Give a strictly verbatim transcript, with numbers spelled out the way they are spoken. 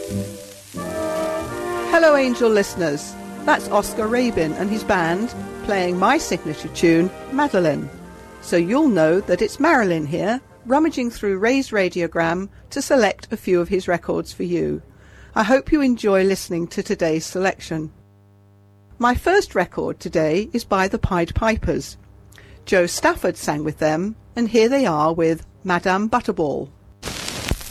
Hello Angel listeners, that's Oscar Rabin and his band playing my signature tune, Madeline. So you'll know that it's Marilyn here, rummaging through Ray's radiogram to select a few of his records for you. I hope you enjoy listening to today's selection. My first record today is by the Pied Pipers. Joe Stafford sang with them, and here they are with Madame Butterball.